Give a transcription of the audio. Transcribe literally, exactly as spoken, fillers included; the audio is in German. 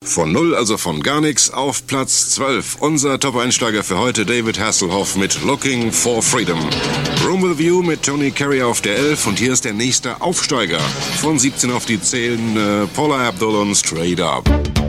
Von null, also von gar nichts, auf Platz zwölf. Unser Top-Einsteiger für heute, David Hasselhoff mit Looking for Freedom. Room with View mit Tony Carrier auf der elf. Und hier ist der nächste Aufsteiger. Von siebzehn auf die zehn, äh, Paula Abdul und Straight Up.